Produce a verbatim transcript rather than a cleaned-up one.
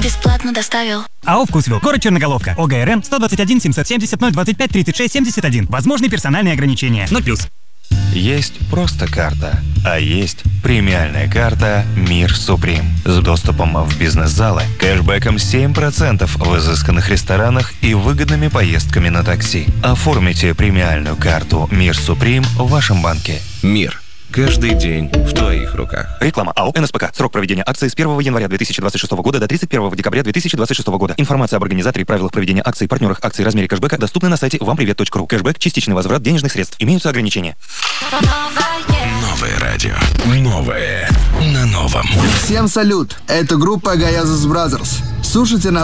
бесплатно доставил. АО «Вкусвилл», город Черноголовка, ОГРН сто двадцать один семьсот семьдесят ноль двадцать пять тридцать шесть семьдесят один. Возможны персональные ограничения. ноль плюс. Есть просто карта, а есть премиальная карта «Мир Суприм» с доступом в бизнес-залы, кэшбэком семь процентов в изысканных ресторанах и выгодными поездками на такси. Оформите премиальную карту «Мир Суприм» в вашем банке. Мир. Каждый день в твоих руках. Реклама АО «НСПК». Срок проведения акции с первого января две тысячи двадцать шестого года до тридцать первого декабря две тысячи двадцать шестого года. Информация об организаторе и правилах проведения акций, партнерах акций, размере кэшбэка доступны на сайте вампривет точка ру. Кэшбэк – частичный возврат денежных средств. Имеются ограничения. Новое радио. Новое на новом. Всем салют! Это группа Гаязус Brothers. Слушайте нас